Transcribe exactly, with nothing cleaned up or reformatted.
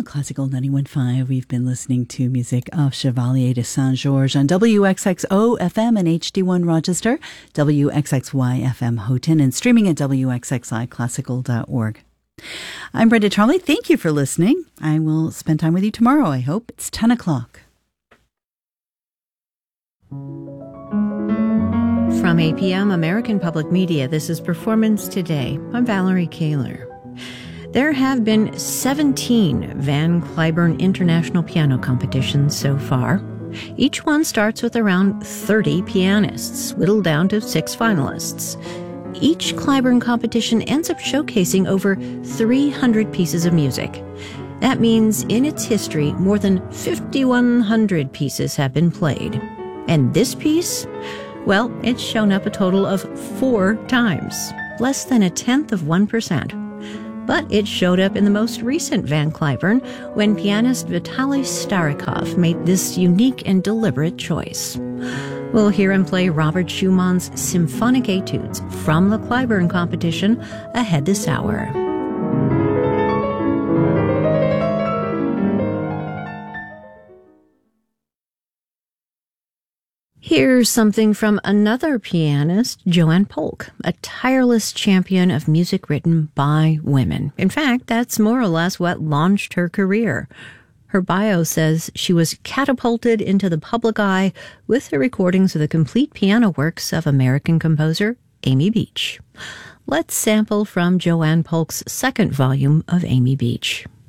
on Classical ninety-one point five, we've been listening to music of Chevalier de Saint-Georges on W X X O F M and H D one Rochester, W X X Y F M Houghton, and streaming at W X X I classical dot org. I'm Brenda Charlie. Thank you for listening. I will spend time with you tomorrow, I hope. It's ten o'clock. From A P M American Public Media, this is Performance Today. I'm Valerie Kaler. There have been seventeen Van Cliburn International Piano Competitions so far. Each one starts with around thirty pianists, whittled down to six finalists. Each Cliburn competition ends up showcasing over three hundred pieces of music. That means in its history, more than fifty-one hundred pieces have been played. And this piece? Well, it's shown up a total of four times, less than a tenth of one percent. But it showed up in the most recent Van Cliburn when pianist Vitaly Starikov made this unique and deliberate choice. We'll hear him play Robert Schumann's Symphonic Etudes from the Cliburn competition ahead this hour. Here's something from another pianist, Joanne Polk, a tireless champion of music written by women. In fact, that's more or less what launched her career. Her bio says she was catapulted into the public eye with her recordings of the complete piano works of American composer Amy Beach. Let's sample from Joanne Polk's second volume of Amy Beach.